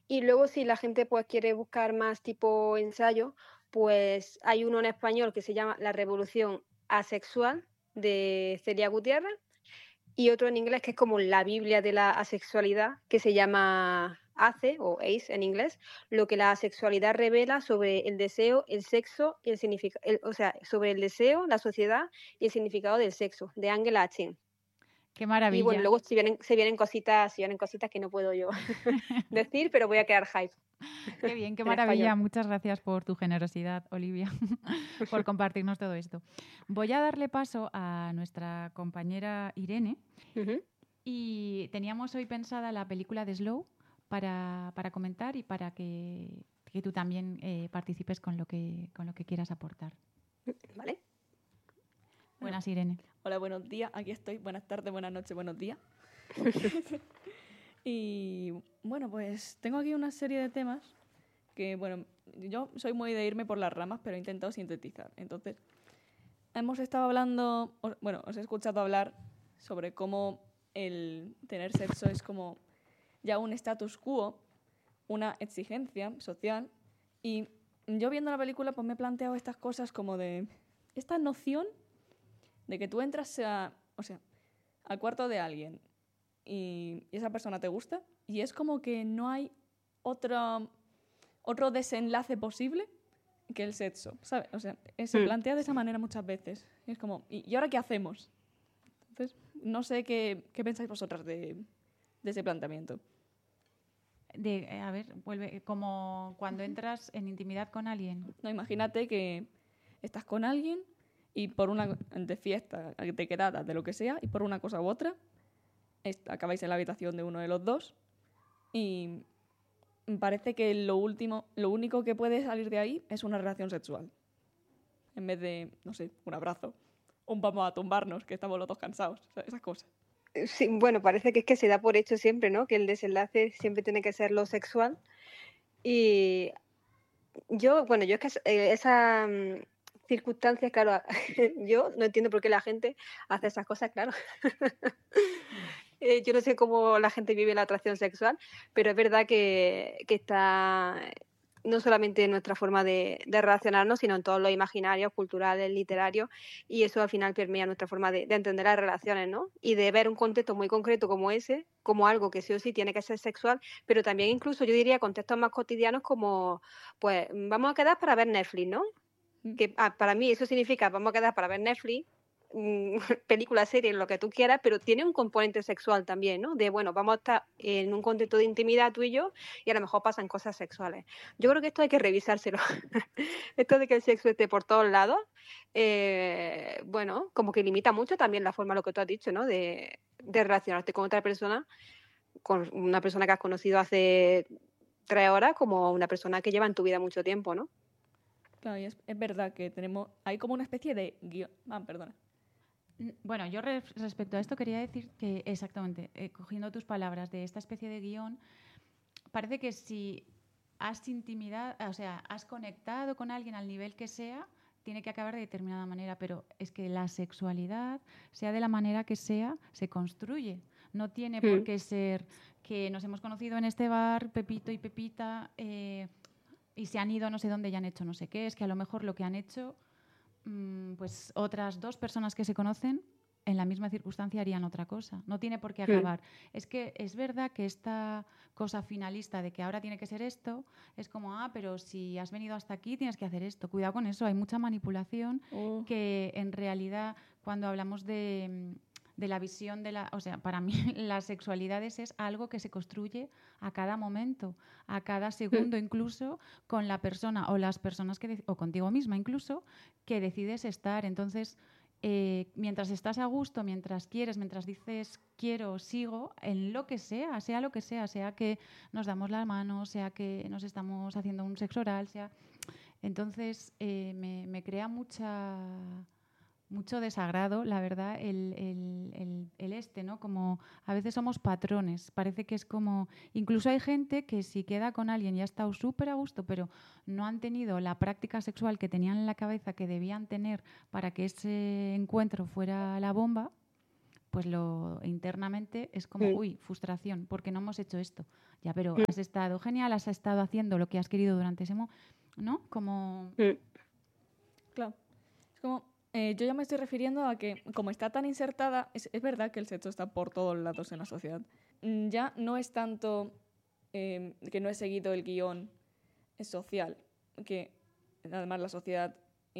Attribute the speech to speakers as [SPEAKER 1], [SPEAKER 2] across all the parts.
[SPEAKER 1] Y luego si la gente pues quiere buscar más tipo ensayo, pues hay uno en español que se llama La revolución asexual de Celia Gutiérrez y otro en inglés que es como la Biblia de la asexualidad que se llama ACE o ACE en inglés, lo que la asexualidad revela sobre el deseo, el sexo y el significado, o sea, sobre el deseo, la sociedad y el significado del sexo, de Angela Achen.
[SPEAKER 2] Qué
[SPEAKER 1] Y bueno,
[SPEAKER 2] maravilla.
[SPEAKER 1] luego se vienen cositas que no puedo yo decir, pero voy a quedar hype
[SPEAKER 2] Qué bien, qué
[SPEAKER 1] en español.
[SPEAKER 2] maravilla. Muchas gracias por tu generosidad, Olivia, por compartirnos todo esto. Voy a darle paso a nuestra compañera Irene
[SPEAKER 1] Ujú.
[SPEAKER 2] y teníamos hoy pensada la película de Slow para comentar y para que tú también participes con lo que quieras aportar.
[SPEAKER 1] ¿Vale?
[SPEAKER 3] Bueno,
[SPEAKER 2] Buenas, Irene.
[SPEAKER 3] hola, buenos días, aquí estoy. Buenas tardes, buenas noches, buenos días. Y bueno, pues tengo aquí una serie de temas que, bueno, yo soy muy de irme por las ramas, pero he intentado sintetizar. Entonces, hemos estado hablando, bueno, os he escuchado hablar sobre cómo el tener sexo es como ya un status quo, una exigencia social. Y yo viendo la película, pues me he planteado estas cosas como de esta noción de que tú entras o sea, al cuarto de alguien y esa persona te gusta y es como que no hay otro desenlace posible que el sexo, ¿sabes? O sea, se
[SPEAKER 1] Mm.
[SPEAKER 3] plantea de esa manera muchas veces. Y es como, ¿y ahora qué hacemos? Entonces, no sé qué pensáis vosotras de ese planteamiento.
[SPEAKER 2] A ver, vuelve, como cuando entras en intimidad con alguien.
[SPEAKER 3] No, imagínate que estás con alguien y por una de fiesta, de quedada, de lo que sea, y por una cosa u otra, acabáis en la habitación de uno de los dos y parece que lo único que puede salir de ahí es una relación sexual. En vez de, no sé, un abrazo. Un vamos a tumbarnos, que estamos los dos cansados. O sea, esas cosas.
[SPEAKER 1] Sí, bueno, parece que es que se da por hecho siempre, ¿no? Que el desenlace siempre tiene que ser lo sexual. Y yo, bueno, yo es que esa circunstancias, claro, yo no entiendo por qué la gente hace esas cosas, claro. Yo no sé cómo la gente vive la atracción sexual, pero es verdad que está no solamente en nuestra forma de relacionarnos, sino en todos los imaginarios culturales, literarios, y eso al final permea nuestra forma de entender las relaciones, ¿no? Y de ver un contexto muy concreto como ese, como algo que sí o sí tiene que ser sexual, pero también incluso yo diría contextos más cotidianos como, pues, vamos a quedar para ver Netflix, ¿no? Que para mí eso significa vamos a quedar para ver Netflix, películas, series, lo que tú quieras, pero tiene un componente sexual también, ¿no? De, bueno, vamos a estar en un contexto de intimidad tú y yo y a lo mejor pasan cosas sexuales. Yo creo que esto hay que revisárselo. Esto de que el sexo esté por todos lados, bueno, como que limita mucho también la forma, lo que tú has dicho, ¿no? De relacionarte con otra persona, con una persona que has conocido hace 3 horas, como una persona que lleva en tu vida mucho tiempo, ¿no?
[SPEAKER 3] Claro, y es verdad que hay como una especie de guión. Ah, perdona.
[SPEAKER 2] Bueno, yo respecto a esto quería decir que exactamente, cogiendo tus palabras de esta especie de guión, parece que si has intimidad, o sea, has conectado con alguien al nivel que sea, tiene que acabar de determinada manera, pero es que la sexualidad, sea de la manera que sea, se construye. No tiene por
[SPEAKER 1] Mm.
[SPEAKER 2] qué ser que nos hemos conocido en este bar, Pepito y Pepita, y se han ido a no sé dónde y han hecho no sé qué. Es que a lo mejor lo que han hecho pues otras dos personas que se conocen en la misma circunstancia harían otra cosa. No tiene por qué
[SPEAKER 1] Mm.
[SPEAKER 2] acabar. Es que es verdad que esta cosa finalista de que ahora tiene que ser esto, es como, pero si has venido hasta aquí tienes que hacer esto. Cuidado con eso, hay mucha manipulación
[SPEAKER 3] Oh,
[SPEAKER 2] que en realidad cuando hablamos de la visión de la... O sea, para mí las sexualidades es algo que se construye a cada momento, a cada
[SPEAKER 1] Mm.
[SPEAKER 2] segundo, incluso con la persona o las personas o contigo misma incluso, que decides estar. Entonces, mientras estás a gusto, mientras quieres, mientras dices quiero, sigo, en lo que sea lo que sea que nos damos la mano, sea que nos estamos haciendo un sexo oral, sea... Entonces, me crea mucho desagrado, la verdad, el este, ¿no? Como a veces somos patrones, parece que es como... Incluso hay gente que si queda con alguien y ha estado súper a gusto, pero no han tenido la práctica sexual que tenían en la cabeza que debían tener para que ese encuentro fuera la bomba, pues lo internamente es como, uy, frustración, porque no hemos hecho esto. Ya, pero has estado genial, has estado haciendo lo que has querido durante ese momento, ¿no? Como...
[SPEAKER 3] Claro. Es como, yo ya me estoy refiriendo a que, como está tan insertada, es verdad que el sexo está por todos lados en la sociedad. Ya no es tanto que no he seguido el guión social, que además la sociedad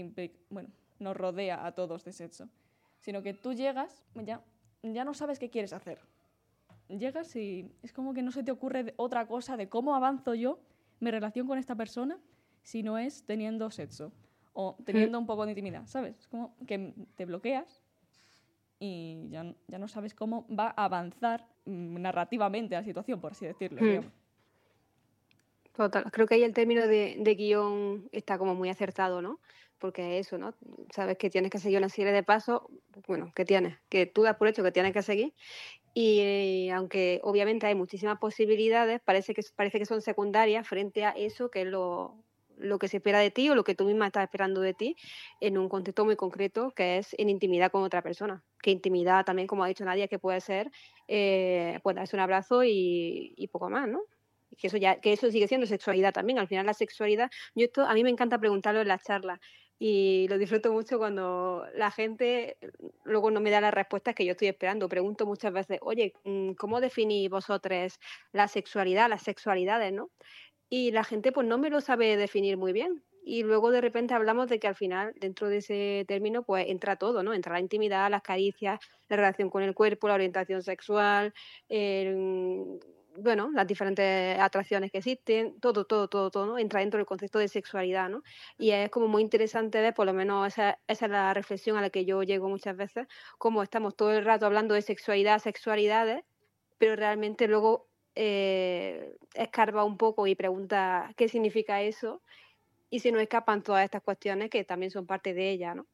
[SPEAKER 3] nos rodea a todos de sexo, sino que tú llegas, ya no sabes qué quieres hacer. Llegas y es como que no se te ocurre otra cosa de cómo avanzo yo mi relación con esta persona si no es teniendo sexo o teniendo un poco de intimidad, ¿sabes? Es como que te bloqueas y ya no sabes cómo va a avanzar narrativamente la situación, por así decirlo, digamos.
[SPEAKER 1] Total, creo que ahí el término de guión está como muy acertado, ¿no? Porque eso, ¿no? Sabes que tienes que seguir una serie de pasos, bueno, que tú das por hecho que tienes que seguir, y aunque obviamente hay muchísimas posibilidades, parece que son secundarias frente a eso que es lo que se espera de ti o lo que tú misma estás esperando de ti en un contexto muy concreto que es en intimidad con otra persona. Que intimidad también, como ha dicho Nadia, que puede ser pues darse un abrazo y poco más, ¿no? Que eso sigue siendo sexualidad también. Al final la sexualidad, a mí me encanta preguntarlo en las charlas y lo disfruto mucho cuando la gente luego no me da las respuestas que yo estoy esperando. Pregunto muchas veces, oye, ¿cómo definís vosotros la sexualidad, las sexualidades, ¿no? Y la gente pues no me lo sabe definir muy bien. Y luego de repente hablamos de que al final, dentro de ese término, pues entra todo, ¿no? Entra la intimidad, las caricias, la relación con el cuerpo, la orientación sexual, bueno, las diferentes atracciones que existen, todo, ¿no? Entra dentro del concepto de sexualidad, ¿no? Y es como muy interesante ver, por lo menos esa es la reflexión a la que yo llego muchas veces, cómo estamos todo el rato hablando de sexualidad, sexualidades, pero realmente luego escarba un poco y pregunta qué significa eso y se nos escapan todas estas cuestiones que también son parte de ella, ¿no?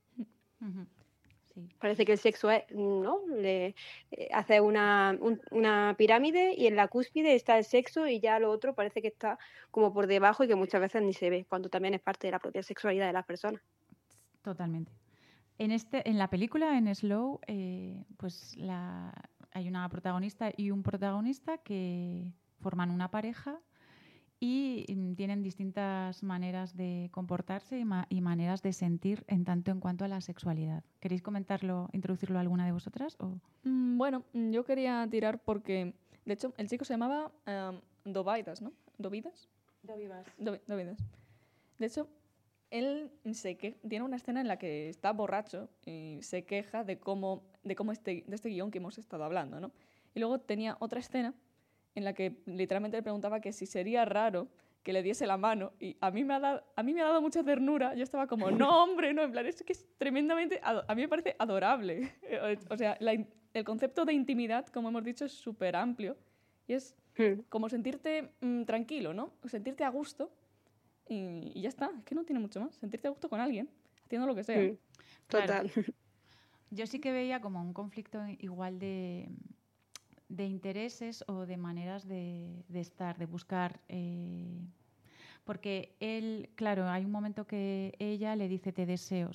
[SPEAKER 2] Sí.
[SPEAKER 1] Parece que el sexo es, ¿no? Hace una pirámide y en la cúspide está el sexo y ya lo otro parece que está como por debajo y que muchas veces ni se ve, cuando también es parte de la propia sexualidad de las personas.
[SPEAKER 2] Totalmente. En la película, en Slow, pues hay una protagonista y un protagonista que forman una pareja y tienen distintas maneras de comportarse y maneras de sentir en tanto en cuanto a la sexualidad. ¿Queréis comentarlo, introducirlo alguna de vosotras? O?
[SPEAKER 3] Bueno, yo quería tirar porque, de hecho, el chico se llamaba Dovidas, ¿no? ¿Dovidas? Dovidas. De hecho, él tiene una escena en la que está borracho y se queja de este guión que hemos estado hablando, ¿no? Y luego tenía otra escena en la que literalmente le preguntaba que si sería raro que le diese la mano y a mí me ha dado mucha ternura. Yo estaba como, no, hombre, no, en plan, esto que es tremendamente, a mí me parece adorable. O sea, el concepto de intimidad, como hemos dicho, es súper amplio y es como sentirte tranquilo, ¿no? Sentirte a gusto y ya está, es que no tiene mucho más. Sentirte a gusto con alguien, haciendo lo que sea.
[SPEAKER 1] Total.
[SPEAKER 2] Claro. Yo sí que veía como un conflicto igual de intereses o de maneras de estar, de buscar. Porque él, claro, hay un momento que ella le dice te deseo.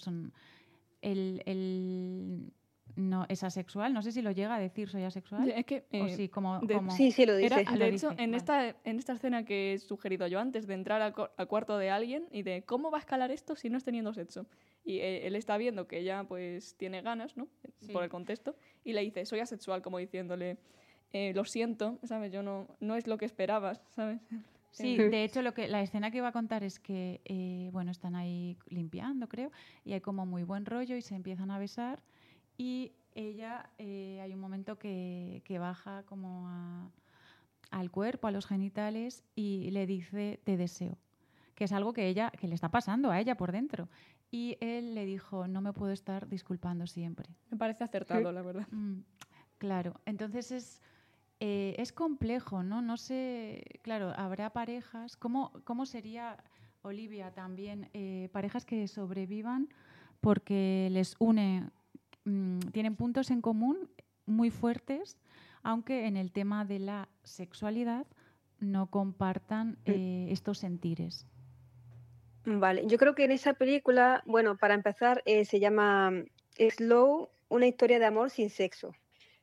[SPEAKER 2] Él no es asexual, no sé si lo llega a decir soy asexual.
[SPEAKER 3] Es que,
[SPEAKER 2] o sí,
[SPEAKER 1] sí, lo dice.
[SPEAKER 3] De hecho, en esta escena que he sugerido yo antes, de entrar al cuarto de alguien y de cómo va a escalar esto si no es teniendo sexo. Y él está viendo que ella pues tiene ganas, ¿no? Sí. Por el contexto. Y le dice, soy asexual, como diciéndole, lo siento, ¿sabes? Yo no es lo que esperabas, ¿sabes?
[SPEAKER 2] Sí, de hecho la escena que iba a contar es que, bueno, están ahí limpiando, creo, y hay como muy buen rollo y se empiezan a besar y ella, hay un momento que baja como al cuerpo, a los genitales y le dice te deseo, que es algo que le está pasando a ella por dentro. Y él le dijo, no me puedo estar disculpando siempre.
[SPEAKER 3] Me parece acertado, la verdad.
[SPEAKER 2] Claro, entonces es complejo, ¿no? No sé, claro, habrá parejas. ¿Cómo sería, Olivia, también parejas que sobrevivan porque les une, tienen puntos en común muy fuertes, aunque en el tema de la sexualidad no compartan estos sentires?
[SPEAKER 1] Vale, yo creo que en esa película, bueno, para empezar, se llama Slow, una historia de amor sin sexo.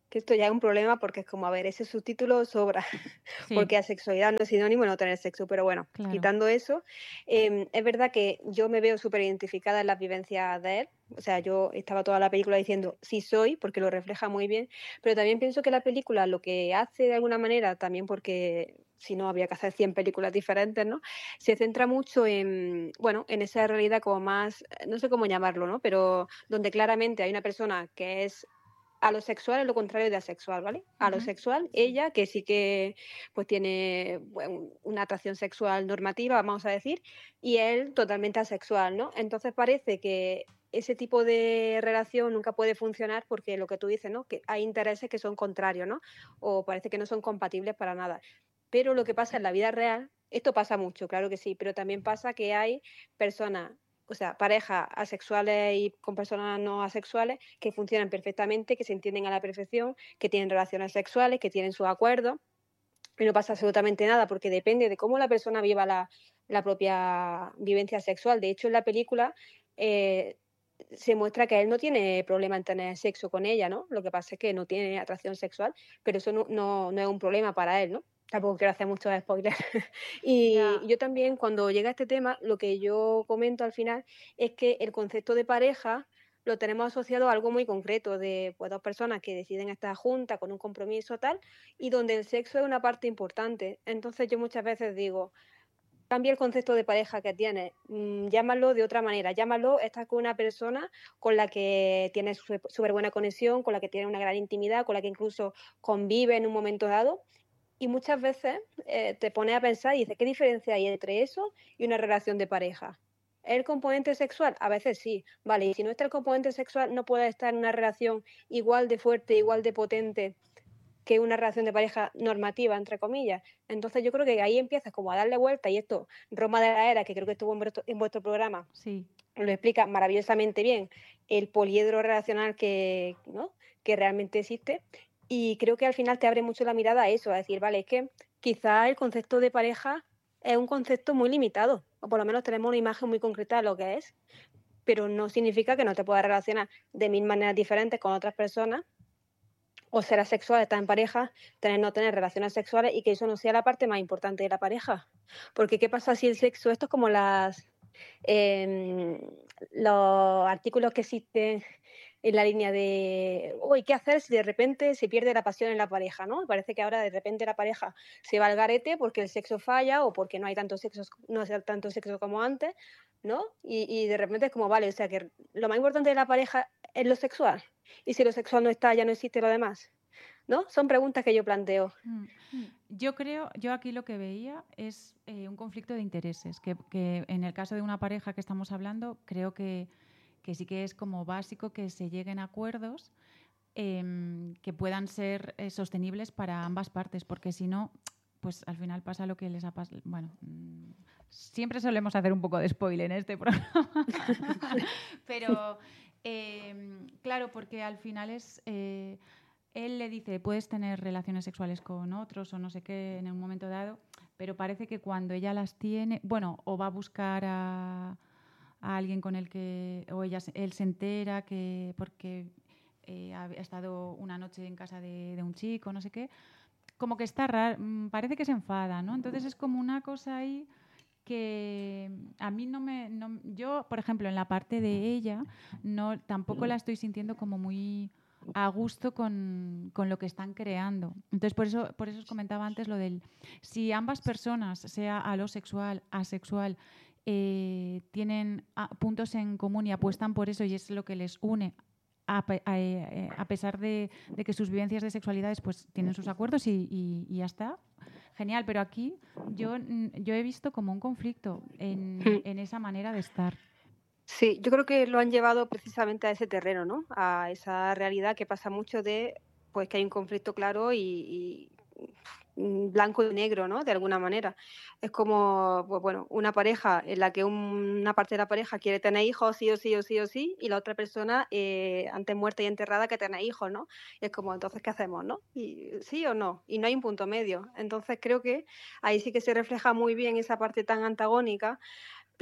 [SPEAKER 1] que esto ya es un problema porque es como, a ver, ese subtítulo sobra,
[SPEAKER 2] Sí,
[SPEAKER 1] porque asexualidad no es sinónimo de no tener sexo, pero bueno,
[SPEAKER 2] claro.
[SPEAKER 1] quitando eso, es verdad que yo me veo súper identificada en las vivencias de él, o sea, yo estaba toda la película diciendo sí soy, porque lo refleja muy bien, pero también pienso que la película lo que hace de alguna manera, también porque si no habría que hacer 100 películas diferentes, ¿no? Se centra mucho en, bueno, en esa realidad como más, no sé cómo llamarlo, ¿no? Pero donde claramente hay una persona que es alosexual es lo contrario de asexual, ¿vale? Alosexual, ella que sí que pues tiene bueno, una atracción sexual normativa, vamos a decir, y él totalmente asexual, ¿no? Entonces parece que ese tipo de relación nunca puede funcionar porque lo que tú dices, ¿no? Que hay intereses que son contrarios, ¿no? O parece que no son compatibles para nada. Pero lo que pasa en la vida real, esto pasa mucho, claro que sí, pero también pasa que hay personas, o sea, parejas asexuales y con personas no asexuales que funcionan perfectamente, que se entienden a la perfección, que tienen relaciones sexuales, que tienen sus acuerdos y no pasa absolutamente nada porque depende de cómo la persona viva la propia vivencia sexual. De hecho, en la película se muestra que él no tiene problema en tener sexo con ella, ¿no? Lo que pasa es que no tiene atracción sexual, pero eso no es un problema para él, ¿no? Tampoco quiero hacer muchos spoilers.
[SPEAKER 2] Ya.
[SPEAKER 1] Y yo también, cuando llega este tema, lo que yo comento al final es que el concepto de pareja lo tenemos asociado a algo muy concreto, de pues, dos personas que deciden estar juntas con un compromiso tal, y donde el sexo es una parte importante. Entonces yo muchas veces digo, cambia el concepto de pareja que tienes, llámalo de otra manera, llámalo, estás con una persona con la que tienes súper buena conexión, con la que tienes una gran intimidad, con la que incluso convive en un momento dado, y muchas veces te pones a pensar y dices, ¿qué diferencia hay entre eso y una relación de pareja? ¿El componente sexual? A veces sí, vale, y si no está el componente sexual, no puedes estar en una relación igual de fuerte, igual de potente que una relación de pareja normativa, entre comillas. Entonces yo creo que ahí empiezas como a darle vuelta y esto, Roma de la Era, que creo que estuvo en vuestro programa,
[SPEAKER 2] Sí.
[SPEAKER 1] lo explica maravillosamente bien, el poliedro relacional ¿no? que realmente existe. Y creo que al final te abre mucho la mirada a eso, a decir, vale, es que quizá el concepto de pareja es un concepto muy limitado, o por lo menos tenemos una imagen muy concreta de lo que es, pero no significa que no te puedas relacionar de mil maneras diferentes con otras personas o ser asexual, estar en pareja, tener no tener relaciones sexuales y que eso no sea la parte más importante de la pareja. Porque ¿qué pasa si el sexo, esto es como eh, los artículos que existen en la línea de, uy, ¿qué hacer si de repente se pierde la pasión en la pareja, ¿no? Parece que ahora de repente la pareja se va al garete porque el sexo falla o porque no hay tanto sexo, no hay tanto sexo como antes, ¿no? Y de repente es como, vale, o sea que lo más importante de la pareja es lo sexual. Y si lo sexual no está, ya no existe lo demás, ¿no? Son preguntas que yo planteo.
[SPEAKER 2] Yo aquí lo que veía es un conflicto de intereses, que en el caso de una pareja que estamos hablando, creo que sí que es como básico que se lleguen a acuerdos que puedan ser sostenibles para ambas partes, porque si no, pues al final pasa lo que les ha pasado. Bueno, siempre solemos hacer un poco de spoiler en este programa, pero claro, porque al final es... él le dice, puedes tener relaciones sexuales con otros o no sé qué en un momento dado, pero parece que cuando ella las tiene, bueno, o va a buscar a alguien con el que, o él se entera que porque ha estado una noche en casa de un chico, no sé qué, como que está raro, parece que se enfada, ¿no? Entonces es como una cosa ahí que a mí yo, por ejemplo, en la parte de ella, tampoco la estoy sintiendo como muy a gusto con lo que están creando. Entonces, por eso os comentaba antes lo del si ambas personas, sea alosexual, asexual, tienen puntos en común y apuestan por eso y es lo que les une a pesar de que sus vivencias de sexualidades pues tienen sus acuerdos y ya está. Genial, pero aquí yo he visto como un conflicto en esa manera de estar.
[SPEAKER 1] Sí, yo creo que lo han llevado precisamente a ese terreno, ¿no? A esa realidad que pasa mucho de, pues que hay un conflicto claro y blanco y negro, ¿no? De alguna manera. Es como, pues bueno, una pareja en la que una parte de la pareja quiere tener hijos sí o sí o sí o sí y la otra persona antes muerta y enterrada que tener hijos, ¿no? Y es como, entonces, ¿qué hacemos, no? Y, sí o no. Y no hay un punto medio. Entonces creo que ahí sí que se refleja muy bien esa parte tan antagónica, pero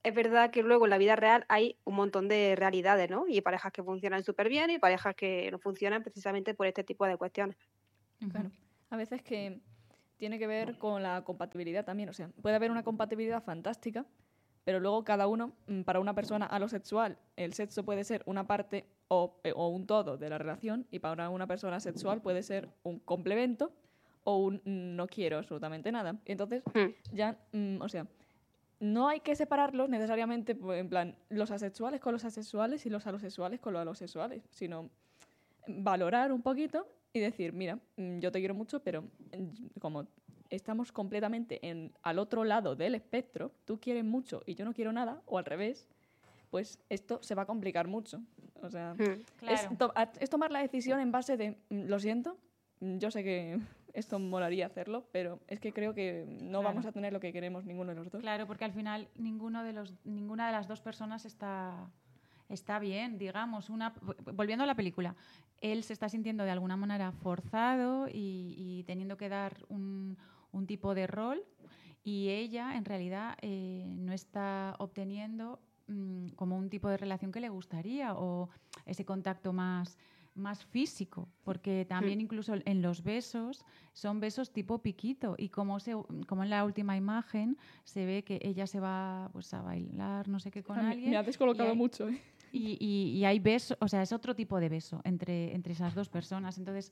[SPEAKER 1] es verdad que luego en la vida real hay un montón de realidades, ¿no? Y parejas que funcionan súper bien y parejas que no funcionan precisamente por este tipo de cuestiones.
[SPEAKER 3] Claro. A veces que tiene que ver con la compatibilidad también. O sea, puede haber una compatibilidad fantástica, pero luego cada uno, para una persona alosexual, el sexo puede ser una parte o un todo de la relación, y para una persona sexual puede ser un complemento o un no quiero absolutamente nada. Entonces, ya, o sea, no hay que separarlos necesariamente, pues, en plan, los asexuales con los asexuales y los alosexuales con los alosexuales, sino valorar un poquito y decir, mira, yo te quiero mucho, pero como estamos completamente al otro lado del espectro, tú quieres mucho y yo no quiero nada, o al revés, pues esto se va a complicar mucho. O sea,
[SPEAKER 2] Claro.
[SPEAKER 3] es tomar la decisión en base de, lo siento, yo sé que esto molaría hacerlo, pero es que creo que no vamos a tener lo que queremos ninguno de los dos.
[SPEAKER 2] Claro, porque al final ninguna de las dos personas está bien, digamos. Volviendo a la película, él se está sintiendo de alguna manera forzado y teniendo que dar un tipo de rol, y ella en realidad no está obteniendo como un tipo de relación que le gustaría, o ese contacto más físico, porque también incluso en los besos son besos tipo piquito, y como en la última imagen se ve que ella se va, pues, a bailar no sé qué con alguien.
[SPEAKER 3] Me ha descolocado mucho.
[SPEAKER 2] Y hay beso, o sea, es otro tipo de beso entre esas dos personas. Entonces,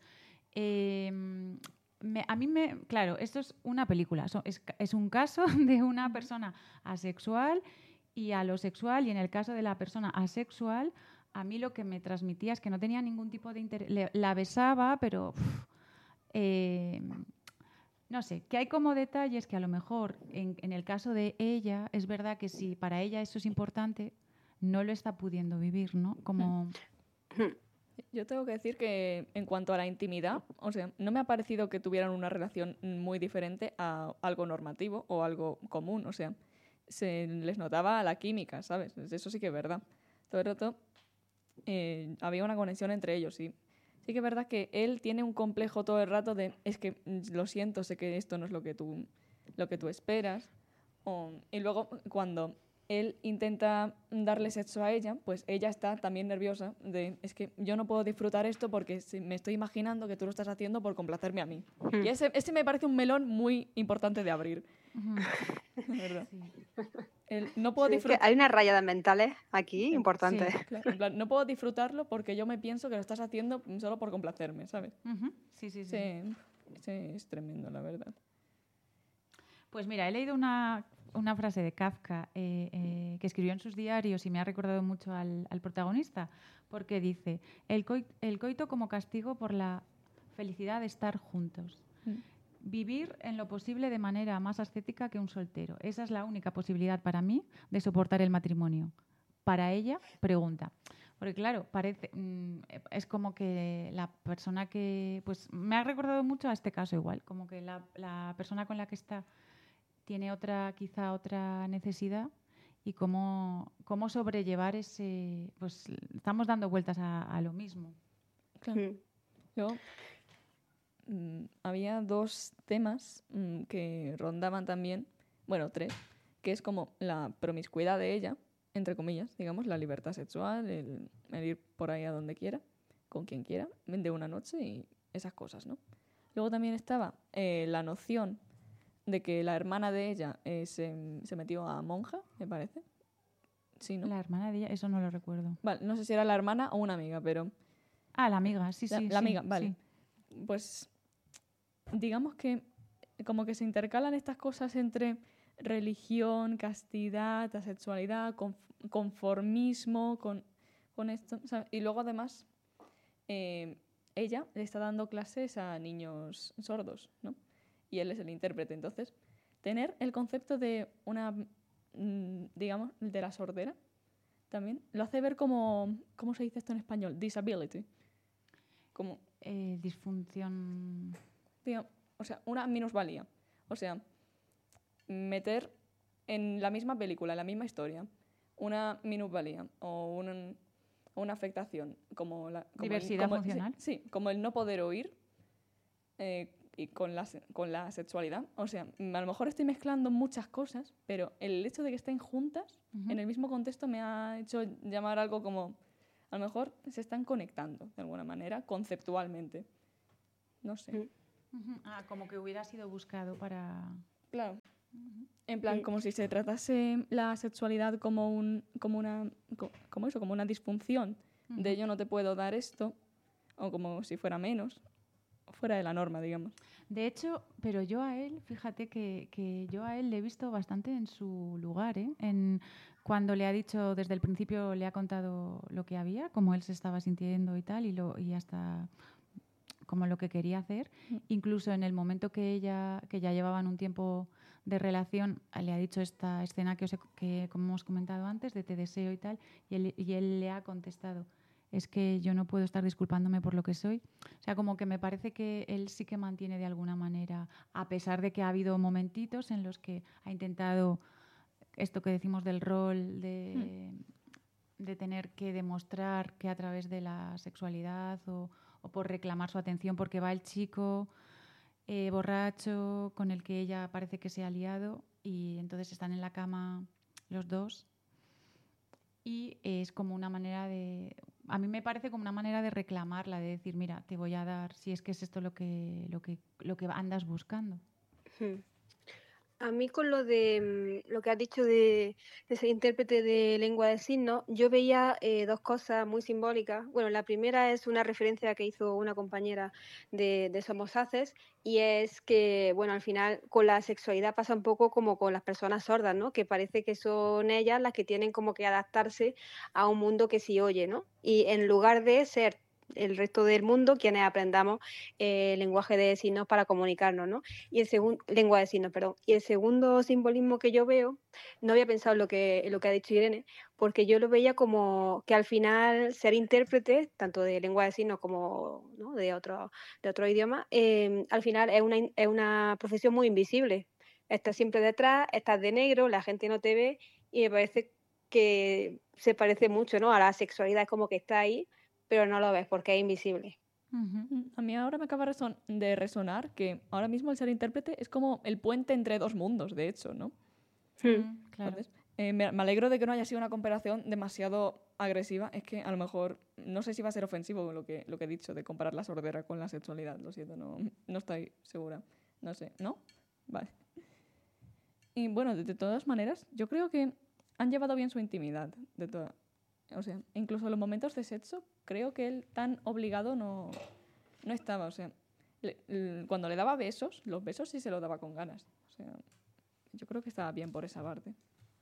[SPEAKER 2] claro, esto es una película, es un caso de una persona asexual y alosexual, y en el caso de la persona asexual, a mí lo que me transmitía es que no tenía ningún tipo de interés. La besaba, pero no sé, que hay como detalles que a lo mejor en el caso de ella, es verdad que si para ella eso es importante, no lo está pudiendo vivir, ¿no? Como...
[SPEAKER 3] Yo tengo que decir que en cuanto a la intimidad, o sea, no me ha parecido que tuvieran una relación muy diferente a algo normativo o algo común. O sea, se les notaba la química, ¿sabes? Eso sí que es verdad. Todo el rato había una conexión entre ellos, sí. Sí que es verdad que él tiene un complejo todo el rato de, es que lo siento, sé que esto no es lo que tú esperas. Y luego cuando él intenta darle sexo a ella, pues ella está también nerviosa de, es que yo no puedo disfrutar esto porque me estoy imaginando que tú lo estás haciendo por complacerme a mí. Y ese me parece un melón muy importante de abrir. ¿Verdad? Sí. No puedo
[SPEAKER 1] disfrutar. Hay unas rayadas mentales aquí importantes.
[SPEAKER 3] Sí, claro. En plan, no puedo disfrutarlo porque yo me pienso que lo estás haciendo solo por complacerme, ¿sabes?
[SPEAKER 2] Sí.
[SPEAKER 3] Sí, es tremendo, la verdad.
[SPEAKER 2] Pues mira, he leído una frase de Kafka que escribió en sus diarios y me ha recordado mucho al protagonista, porque dice, el coito como castigo por la felicidad de estar juntos. Vivir en lo posible de manera más ascética que un soltero. Esa es la única posibilidad para mí de soportar el matrimonio. Para ella, pregunta. Porque claro, parece es como que la persona que... Pues me ha recordado mucho a este caso igual, como que la persona con la que está tiene quizá otra necesidad, y cómo sobrellevar ese... Pues estamos dando vueltas a lo mismo.
[SPEAKER 3] Claro. Yo... había dos temas que rondaban también, bueno, tres, que es como la promiscuidad de ella, entre comillas, digamos, la libertad sexual, el ir por ahí a donde quiera, con quien quiera, de una noche y esas cosas, ¿no? Luego también estaba la noción de que la hermana de ella se metió a monja, me parece. Sí, ¿no?
[SPEAKER 2] La hermana de ella, eso no lo recuerdo.
[SPEAKER 3] Vale, no sé si era la hermana o una amiga, pero...
[SPEAKER 2] Ah, la amiga, sí.
[SPEAKER 3] La amiga, vale. Sí. Pues digamos que como que se intercalan estas cosas entre religión, castidad, asexualidad, conformismo, con esto, ¿sabes? Y luego además ella le está dando clases a niños sordos, ¿no? Y él es el intérprete. Entonces, tener el concepto de una, digamos, de la sordera también lo hace ver como, ¿cómo se dice esto en español? Disability. Como...
[SPEAKER 2] disfunción...
[SPEAKER 3] digamos, o sea, una minusvalía. O sea, meter en la misma película, en la misma historia, una minusvalía o una afectación como
[SPEAKER 2] diversidad funcional.
[SPEAKER 3] Sí, como el no poder oír, y con la sexualidad. O sea, a lo mejor estoy mezclando muchas cosas, pero el hecho de que estén juntas en el mismo contexto me ha hecho llamar algo como, a lo mejor se están conectando de alguna manera, conceptualmente. No sé.
[SPEAKER 2] Como que hubiera sido buscado para...
[SPEAKER 3] Claro. En plan, como si se tratase la sexualidad como una disfunción. De yo no te puedo dar esto, o como si fuera menos, fuera de la norma, digamos.
[SPEAKER 2] De hecho, pero yo a él, fíjate que yo a él le he visto bastante en su lugar, ¿eh? Cuando le ha dicho, desde el principio le ha contado lo que había, cómo él se estaba sintiendo y tal, y hasta como lo que quería hacer. Incluso en el momento que ya llevaban un tiempo de relación, le ha dicho esta escena que como hemos comentado antes, de te deseo y tal, y él le ha contestado, es que yo no puedo estar disculpándome por lo que soy. O sea, como que me parece que él sí que mantiene de alguna manera, a pesar de que ha habido momentitos en los que ha intentado esto que decimos del rol de tener que demostrar que a través de la sexualidad o por reclamar su atención porque va el chico borracho con el que ella parece que se ha liado y entonces están en la cama los dos y es como una manera de... A mí me parece como una manera de reclamarla, de decir, mira, te voy a dar, si es que es esto lo que andas buscando.
[SPEAKER 1] A mí con lo de lo que has dicho de ser intérprete de lengua de signos, yo veía dos cosas muy simbólicas. Bueno, la primera es una referencia que hizo una compañera de Somos Haces y es que, bueno, al final con la sexualidad pasa un poco como con las personas sordas, ¿no? Que parece que son ellas las que tienen como que adaptarse a un mundo que sí oye, ¿no? Y en lugar de ser el resto del mundo quienes aprendamos lenguaje de signos para comunicarnos, ¿no? Y lengua de signos, perdón. Y el segundo simbolismo que yo veo, no había pensado en lo que ha dicho Irene, porque yo lo veía como que al final ser intérprete, tanto de lengua de signos como, ¿no?, de otro idioma, al final es una profesión muy invisible. Estás siempre detrás, estás de negro, la gente no te ve y me parece que se parece mucho, ¿no?, a la sexualidad, es como que está ahí, pero no lo ves porque es invisible.
[SPEAKER 3] A mí ahora me acaba de resonar que ahora mismo el ser intérprete es como el puente entre dos mundos, de hecho, ¿no?
[SPEAKER 2] Claro.
[SPEAKER 3] Entonces, me alegro de que no haya sido una comparación demasiado agresiva. Es que a lo mejor, no sé si va a ser ofensivo lo que he dicho de comparar la sordera con la sexualidad. Lo siento, no estoy segura. No sé, ¿no? Vale. Y bueno, de todas maneras, yo creo que han llevado bien su intimidad. O sea, incluso en los momentos de sexo, creo que él tan obligado no estaba. O sea, cuando le daba besos, los besos sí se los daba con ganas. O sea, yo creo que estaba bien por esa parte.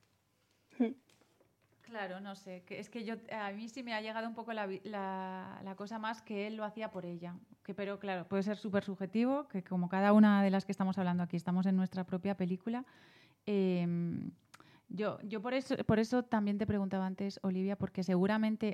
[SPEAKER 2] Claro, no sé. Es que a mí sí me ha llegado un poco la cosa más que él lo hacía por ella. Pero claro, puede ser súper subjetivo, que como cada una de las que estamos hablando aquí estamos en nuestra propia película. Yo por eso también te preguntaba antes, Olivia, porque seguramente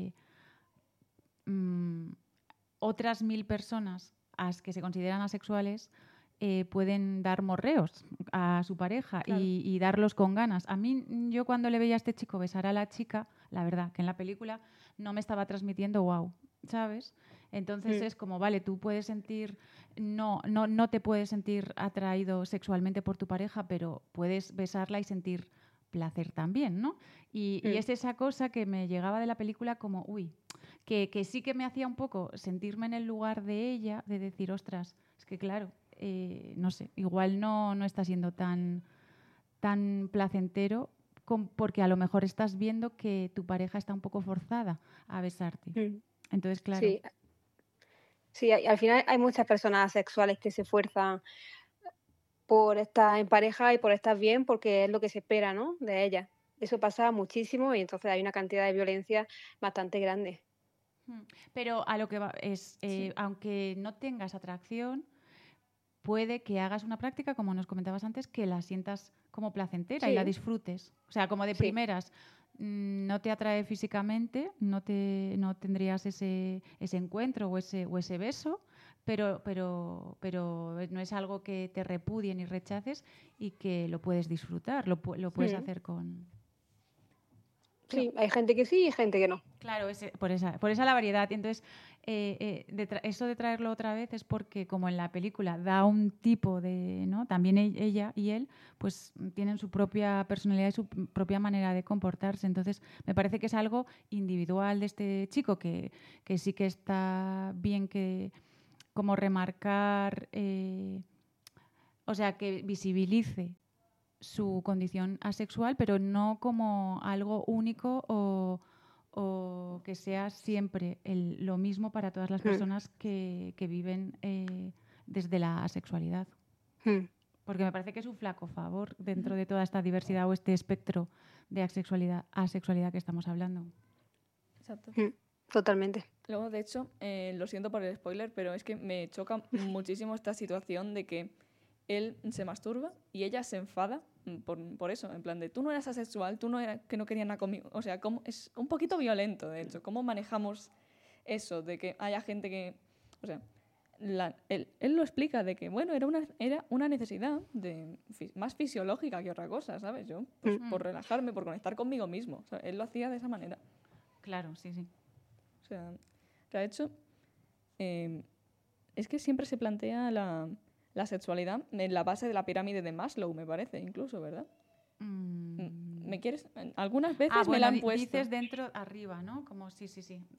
[SPEAKER 2] otras 1000 personas que se consideran asexuales pueden dar morreos a su pareja, claro, y darlos con ganas. A mí, yo cuando le veía a este chico besar a la chica, la verdad, que en la película no me estaba transmitiendo wow, ¿sabes? Entonces es como, vale, tú puedes sentir, no te puedes sentir atraído sexualmente por tu pareja, pero puedes besarla y sentir placer también, ¿no? Y es esa cosa que me llegaba de la película como, uy, que sí que me hacía un poco sentirme en el lugar de ella, de decir, ostras, es que claro, no sé, igual no está siendo tan placentero porque a lo mejor estás viendo que tu pareja está un poco forzada a besarte. Entonces, claro.
[SPEAKER 1] Sí, al final hay muchas personas asexuales que se esfuerzan por estar en pareja y por estar bien porque es lo que se espera, ¿no?, de ellas. Eso pasa muchísimo y entonces hay una cantidad de violencia bastante grande.
[SPEAKER 2] Pero a lo que va es, aunque no tengas atracción, puede que hagas una práctica, como nos comentabas antes, que la sientas como placentera y la disfrutes. O sea, como de primeras no te atrae físicamente, no tendrías ese encuentro o ese beso, pero no es algo que te repudie ni rechaces y que lo puedes disfrutar, lo puedes hacer con...
[SPEAKER 1] Sí, hay gente que sí y gente que no.
[SPEAKER 2] Claro, por esa la variedad. Entonces, eso de traerlo otra vez es porque, como en la película, da un tipo de, ¿no? También ella y él, pues tienen su propia personalidad y su propia manera de comportarse. Entonces, me parece que es algo individual de este chico que sí que está bien que como remarcar, o sea, que visibilice su condición asexual, pero no como algo único o que sea siempre lo mismo para todas las personas que viven desde la asexualidad. Porque me parece que es un flaco favor dentro de toda esta diversidad o este espectro de asexualidad que estamos hablando.
[SPEAKER 3] Exacto.
[SPEAKER 1] Totalmente.
[SPEAKER 3] Luego, de hecho, lo siento por el spoiler, pero es que me choca muchísimo esta situación de que él se masturba y ella se enfada por eso, en plan de tú no eras asexual, tú no eras que no querías nada conmigo. O sea, es un poquito violento, de hecho. ¿Cómo manejamos eso de que haya gente que... O sea, él lo explica de que, bueno, era una necesidad más fisiológica que otra cosa, ¿sabes? Yo, pues, por relajarme, por conectar conmigo mismo. O sea, él lo hacía de esa manera.
[SPEAKER 2] Claro, sí, sí.
[SPEAKER 3] O sea, de hecho, es que siempre se plantea la sexualidad en la base de la pirámide de Maslow, me parece, incluso, ¿verdad? ¿Me quieres? Algunas veces me la han puesto.
[SPEAKER 2] Dices dentro, arriba, ¿no? Como sí.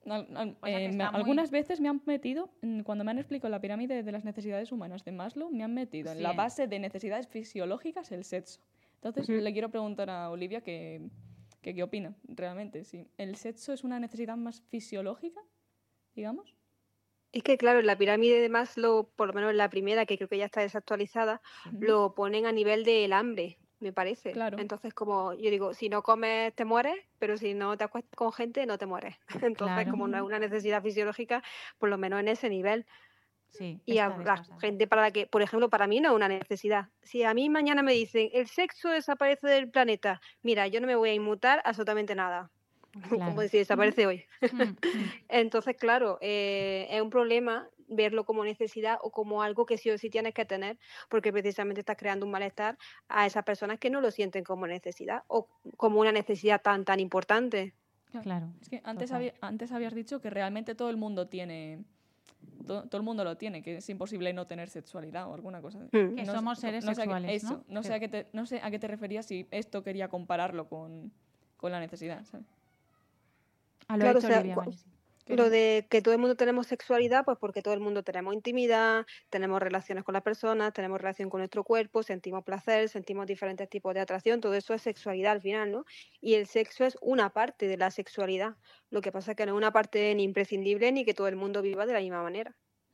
[SPEAKER 3] Algunas veces me han metido, cuando me han explicado la pirámide de las necesidades humanas de Maslow, me han metido en la base de necesidades fisiológicas el sexo. Entonces, le quiero preguntar a Olivia qué opina realmente. Si el sexo es una necesidad más fisiológica, digamos.
[SPEAKER 1] Es que, claro, en la pirámide de Maslow, por lo menos en la primera, que creo que ya está desactualizada, lo ponen a nivel del hambre, me parece.
[SPEAKER 3] Claro.
[SPEAKER 1] Entonces, como yo digo, si no comes te mueres, pero si no te acuestas con gente no te mueres. Entonces,
[SPEAKER 2] claro.
[SPEAKER 1] como no es una necesidad fisiológica, por lo menos en ese nivel.
[SPEAKER 2] Sí,
[SPEAKER 1] y a la gente para la que, por ejemplo, para mí no es una necesidad. Si a mí mañana me dicen, el sexo desaparece del planeta, mira, yo no me voy a inmutar absolutamente nada. Claro. Como decir, desaparece hoy. Entonces, claro, es un problema verlo como necesidad o como algo que sí o sí tienes que tener, porque precisamente estás creando un malestar a esas personas que no lo sienten como necesidad o como una necesidad tan importante.
[SPEAKER 3] Claro. Es que antes habías dicho que realmente todo el mundo tiene... Todo el mundo lo tiene, que es imposible no tener sexualidad o alguna cosa.
[SPEAKER 2] Que no, somos seres sexuales,
[SPEAKER 3] ¿no? No sé a qué te referías si esto quería compararlo con la necesidad, ¿sabes?
[SPEAKER 1] Claro, o sea, lo de que todo el mundo tenemos sexualidad, pues porque todo el mundo tenemos intimidad, tenemos relaciones con las personas, tenemos relación con nuestro cuerpo, sentimos placer, sentimos diferentes tipos de atracción, todo eso es sexualidad al final, ¿no? Y el sexo es una parte de la sexualidad. Lo que pasa es que no es una parte ni imprescindible ni que todo el mundo viva de la misma manera.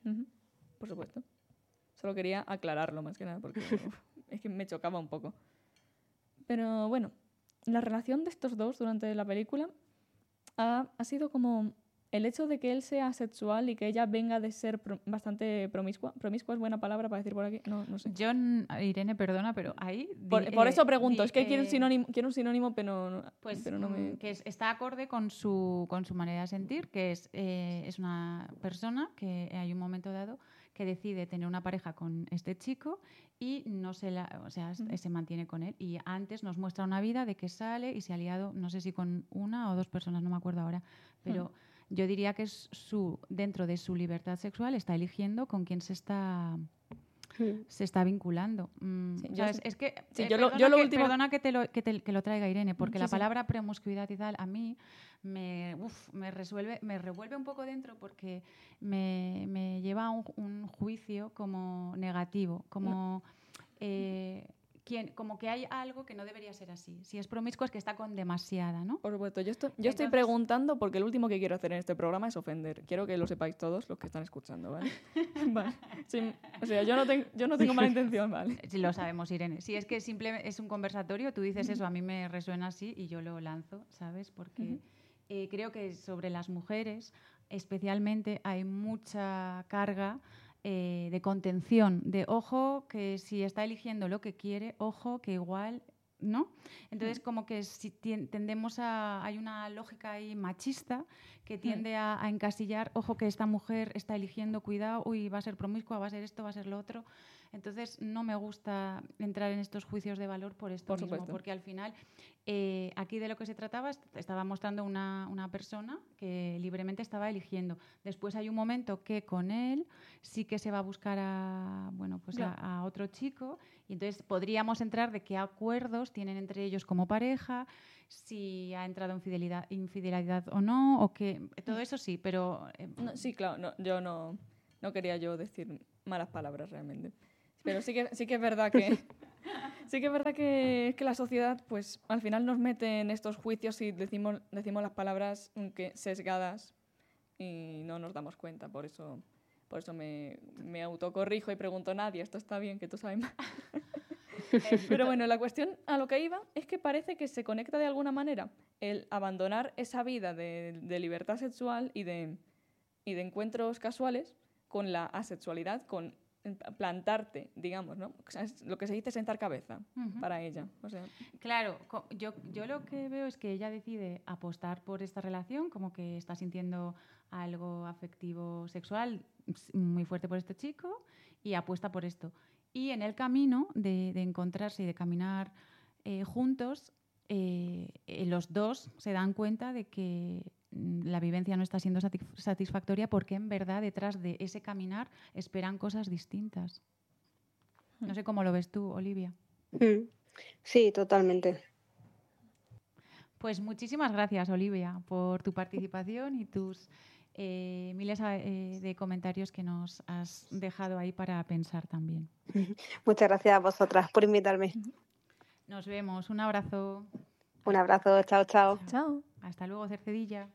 [SPEAKER 3] Por supuesto. Solo quería aclararlo más que nada porque es que me chocaba un poco. Pero bueno, la relación de estos dos durante la película ha sido como el hecho de que él sea asexual y que ella venga de ser bastante promiscua. Promiscua es buena palabra para decir por aquí. No sé.
[SPEAKER 2] Yo, Irene, perdona, pero ahí...
[SPEAKER 3] Por eso pregunto. Es que quiero un sinónimo, pero no me...
[SPEAKER 2] Que está acorde con su manera de sentir, que es una persona que hay un momento dado que decide tener una pareja con este chico y no se mantiene con él. Y antes nos muestra una vida de que sale y se ha liado, no sé si con una o dos personas, no me acuerdo ahora, pero... Yo diría que es dentro de su libertad sexual está eligiendo con quién se está vinculando. Es que perdona que lo traiga Irene, porque la palabra promiscuidad y tal a mí me revuelve un poco dentro porque me lleva a un juicio como negativo, como como que hay algo que no debería ser así. Si es promiscuo es que está con demasiada, ¿no?
[SPEAKER 3] Por supuesto. Yo estoy preguntando porque lo último que quiero hacer en este programa es ofender. Quiero que lo sepáis todos los que están escuchando, ¿vale? Vale. Sí, o sea, yo no tengo mala intención, ¿vale?
[SPEAKER 2] Sí, lo sabemos, Irene. Si es que simplemente es un conversatorio, tú dices eso, a mí me resuena así y yo lo lanzo, ¿sabes? Porque creo que sobre las mujeres especialmente hay mucha carga de contención, de ojo que si está eligiendo lo que quiere, ojo que igual, ¿no? Entonces como que si tendemos hay una lógica ahí machista que tiende a encasillar, ojo que esta mujer está eligiendo, cuidado, uy, va a ser promiscua, va a ser esto, va a ser lo otro. Entonces no me gusta entrar en estos juicios de valor por esto
[SPEAKER 3] Por
[SPEAKER 2] mismo,
[SPEAKER 3] supuesto.
[SPEAKER 2] porque al final aquí de lo que se trataba estaba mostrando una persona que libremente estaba eligiendo. Después hay un momento que con él sí que se va a buscar
[SPEAKER 3] Claro.
[SPEAKER 2] a otro chico, y entonces podríamos entrar de qué acuerdos tienen entre ellos como pareja, si ha entrado infidelidad o no, o que todo eso sí, pero
[SPEAKER 3] No, sí, claro, no, yo no quería yo decir malas palabras realmente. Pero sí que es verdad que sí que es verdad que la sociedad pues al final nos mete en estos juicios y decimos las palabras sesgadas y no nos damos cuenta. Por eso me autocorrijo y pregunto, Nadia, esto está bien, que tú sabes más. Pero bueno, la cuestión a lo que iba es que parece que se conecta de alguna manera el abandonar esa vida de libertad sexual y de encuentros casuales con la asexualidad, con plantarte, digamos, ¿no? O sea, es lo que se dice sentar cabeza para ella. O sea,
[SPEAKER 2] claro, yo lo que veo es que ella decide apostar por esta relación, como que está sintiendo algo afectivo sexual muy fuerte por este chico y apuesta por esto. Y en el camino de encontrarse y de caminar juntos, los dos se dan cuenta de que la vivencia no está siendo satisfactoria, porque en verdad detrás de ese caminar esperan cosas distintas. No sé cómo lo ves tú, Olivia.
[SPEAKER 1] Sí, totalmente.
[SPEAKER 2] Pues muchísimas gracias, Olivia, por tu participación y tus miles de comentarios que nos has dejado ahí para pensar también.
[SPEAKER 1] Muchas gracias a vosotras por invitarme.
[SPEAKER 2] Nos vemos. Un abrazo.
[SPEAKER 1] Un abrazo. Chao, chao.
[SPEAKER 3] chao.
[SPEAKER 2] Hasta luego, Cercedilla.